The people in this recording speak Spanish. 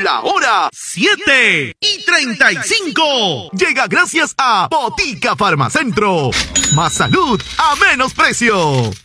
La hora 7:35. Llega gracias a Botica Farmacentro. Más salud a menos precio.